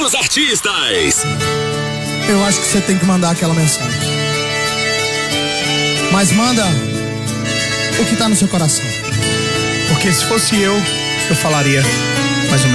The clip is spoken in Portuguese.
Os artistas. Eu acho que você tem que mandar aquela mensagem. Mas manda o que tá no seu coração. Porque se fosse eu falaria: